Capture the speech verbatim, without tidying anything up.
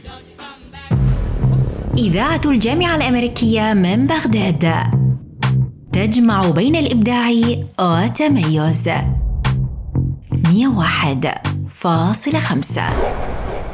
إذاعة الجامعة الأمريكية من بغداد تجمع بين الإبداع والتميز. مئة وواحد فاصلة خمسة.